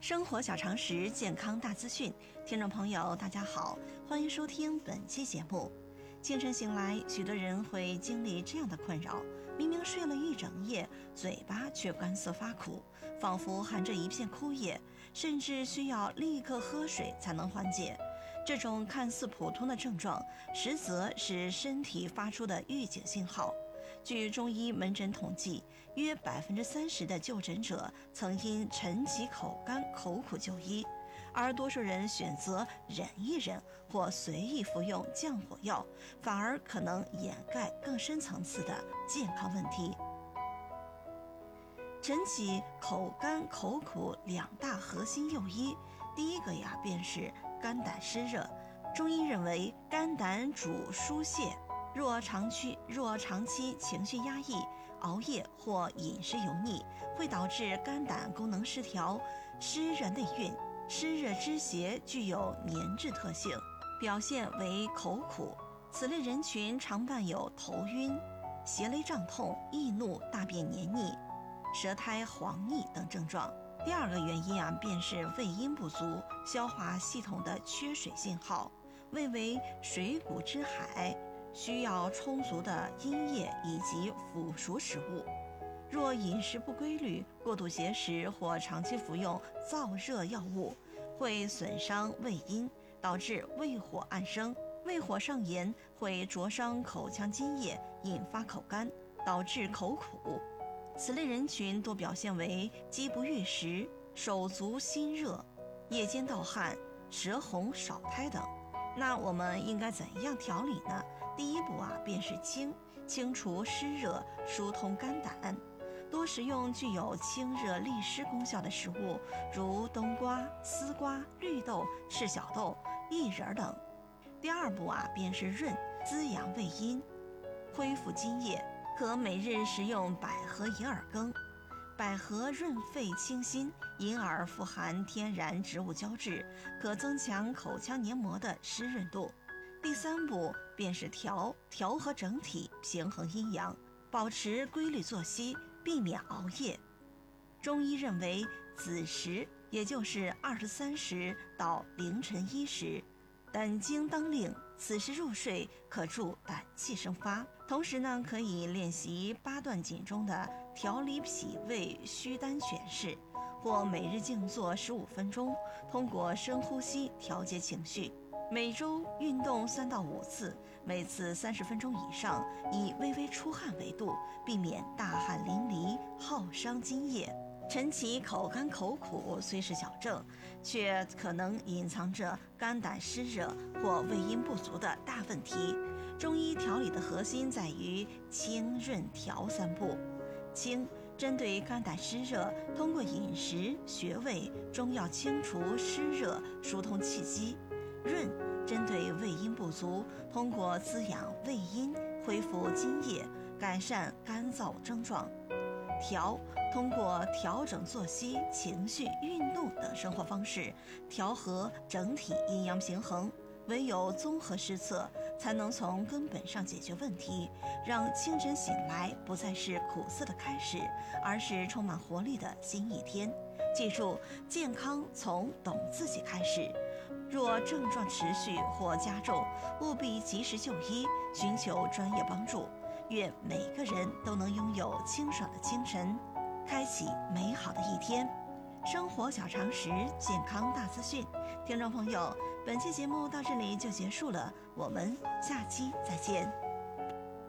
生活小常识，健康大资讯。听众朋友，大家好，欢迎收听本期节目。清晨醒来，许多人会经历这样的困扰：明明睡了一整夜，嘴巴却干涩发苦，仿佛含着一片枯叶，甚至需要立刻喝水才能缓解。这种看似普通的症状，实则是身体发出的预警信号。据中医门诊统计，约30%的就诊者曾因晨起口干口苦就医，而多数人选择忍一忍或随意服用降火药，反而可能掩盖更深层次的健康问题。晨起口干口苦两大核心诱因，第一个便是肝胆湿热。中医认为，肝胆主疏泄。若长期情绪压抑、熬夜或饮食油腻，会导致肝胆功能失调、湿热内蕴。湿热之邪具有粘滞特性，表现为口苦。此类人群常伴有头晕、胁肋胀痛、易怒、大便黏腻、舌苔黄腻等症状。第二个原因便是胃阴不足，消化系统的缺水信号。胃为水谷之海，需要充足的阴液以及腐熟食物。若饮食不规律、过度节食或长期服用燥热药物，会损伤胃阴，导致胃火暗生。胃火上炎会灼伤口腔津液，引发口干，导致口苦。此类人群多表现为饥不欲食、手足心热、夜间盗汗、舌红少苔等。那我们应该怎样调理呢？第一步便是清除湿热，疏通肝胆，多食用具有清热利湿功效的食物，如冬瓜、丝瓜、绿豆、赤小豆、薏仁等。第二步便是润，滋养胃阴，恢复津液，可每日食用百合银耳羹。百合润肺清心，银耳富含天然植物胶质，可增强口腔黏膜的湿润度。第三步便是调和整体，平衡阴阳，保持规律作息，避免熬夜。中医认为，子时也就是23时到凌晨1时，胆经当令，此时入睡可助胆气生发。同时可以练习8段锦中的调理脾胃虚丹诠释，或每日静坐15分钟，通过深呼吸调节情绪。每周运动3到5次，每次30分钟以上，以微微出汗为度，避免大汗淋漓，耗伤津液。晨起口干口苦虽是小症，却可能隐藏着肝胆湿热或胃阴不足的大问题。中医调理的核心在于清润调3步。清，针对肝胆湿热，通过饮食、穴位、中药清除湿热，疏通气机。润，针对胃阴不足，通过滋养胃阴，恢复津液，改善干燥症状。调，通过调整作息、情绪、运动等生活方式，调和整体阴阳平衡。唯有综合施策，才能从根本上解决问题，让清晨醒来不再是苦涩的开始，而是充满活力的新一天。记住，健康从懂自己开始。若症状持续或加重，务必及时就医，寻求专业帮助。愿每个人都能拥有清爽的清晨，开启美好的一天。生活小常识，健康大资讯。听众朋友，本期节目到这里就结束了，我们下期再见。